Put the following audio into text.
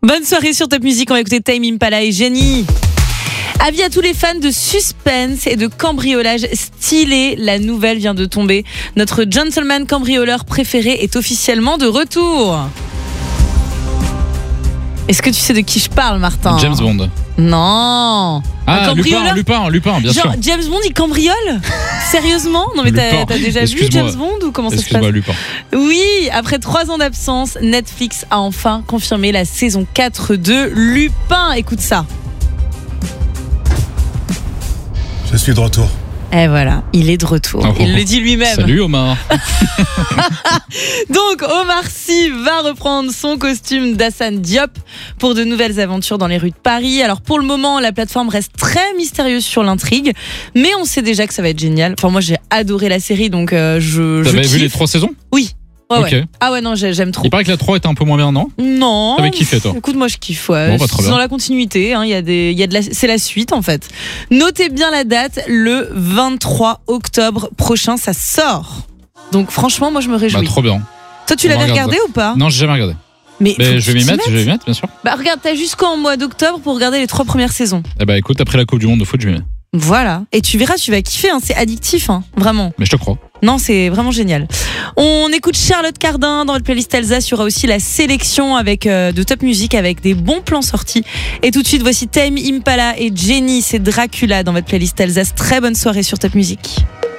Bonne soirée sur Top Music, on va écouter Tame Impala et Jenny. Avis à tous les fans de suspense et de cambriolage stylé, la nouvelle vient de tomber. Notre gentleman cambrioleur préféré est officiellement de retour. Est-ce que tu sais de qui je parle, Martin ? James Bond. Non. Ah, Lupin, bien sûr. Genre, James Bond, il cambriole ? Sérieusement ? Non, mais t'as déjà vu James Bond ou comment ça se passe ? Lupin. Oui, après 3 ans d'absence, Netflix a enfin confirmé la saison 4 de Lupin. Écoute ça. Je suis de retour. Et voilà, il est de retour. Il le dit lui-même. Salut Omar. Donc Omar Sy va reprendre son costume d'Hassane Diop pour de nouvelles aventures dans les rues de Paris. Alors pour le moment, la plateforme reste très mystérieuse sur l'intrigue, mais on sait déjà que ça va être génial. Enfin moi j'ai adoré la série, donc je T'avais kiffe. vu les 3 saisons ? Oui. Ouais, Ok. ouais. Ah ouais non, j'aime trop. Il paraît que la 3 était un peu moins bien, non ? Non. T'avais kiffé, toi ? Écoute, moi je kiffe. Ouais. Bon, bah, très C'est bien. dans la continuité. Hein, c'est la suite en fait. Notez bien la date, le 23 octobre prochain, ça sort. Donc franchement, moi je me réjouis. Bah, trop bien. Toi, tu l'avais regardé ou pas ? Non, j'ai jamais regardé. Mais je vais m'y mettre, bien sûr. Bah regarde, t'as jusqu'en mois d'octobre pour regarder les 3 premières saisons. Eh bah écoute, après la Coupe du Monde de foot, je vais m'y mettre. Voilà. Et tu verras, tu vas kiffer. Hein. C'est addictif, hein. Vraiment. Mais je te crois. Non, c'est vraiment génial. On écoute Charlotte Cardin dans votre playlist Alsace. Il y aura aussi la sélection avec de Top Music avec des bons plans sortis. Et tout de suite, voici Tame Impala et Jenny, c'est Dracula dans votre playlist Alsace. Très bonne soirée sur Top Music.